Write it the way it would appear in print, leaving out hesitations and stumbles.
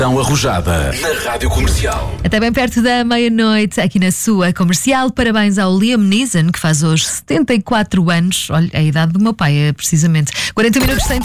Tão arrojada na Rádio Comercial. Até bem perto da meia-noite, aqui na sua Comercial. Parabéns ao Liam Neeson, que faz hoje 74 anos. Olha, a idade do meu pai, é precisamente 40 minutos sem